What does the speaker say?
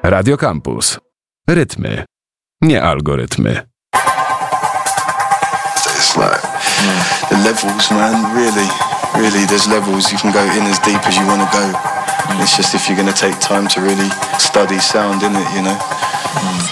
Radio Campus. Rytmy, nie algorytmy. It's like the levels, man. Really, there's levels. You can go in as deep as you want to go. It's just if you're going to take time to really study sound, innit, you know?